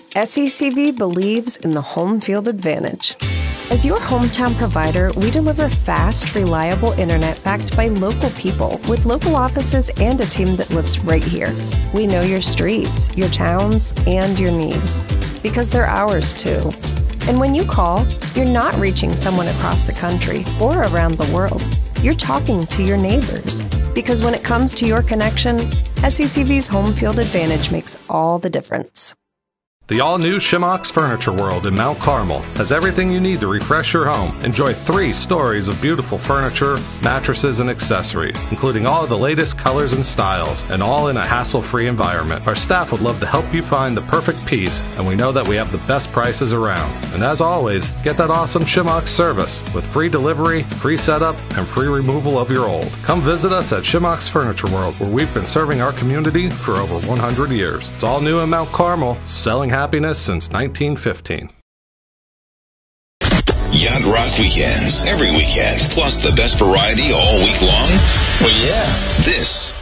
SECV believes in the home field advantage. As your hometown provider, we deliver fast, reliable internet backed by local people with local offices and a team that lives right here. We know your streets, your towns, and your needs because they're ours too. And when you call, you're not reaching someone across the country or around the world. You're talking to your neighbors because when it comes to your connection, SECV's home field advantage makes all the difference. The all-new Shimox Furniture World in Mount Carmel has everything you need to refresh your home. Enjoy 3 stories of beautiful furniture, mattresses, and accessories, including all of the latest colors and styles, and all in a hassle-free environment. Our staff would love to help you find the perfect piece, and we know that we have the best prices around. And as always, get that awesome Shimox service with free delivery, free setup, and free removal of your old. Come visit us at Shimox Furniture World, where we've been serving our community for over 100 years. It's all new in Mount Carmel, selling happiness since 1915. Yacht Rock Weekends, every weekend, plus the best variety all week long? Well, yeah, this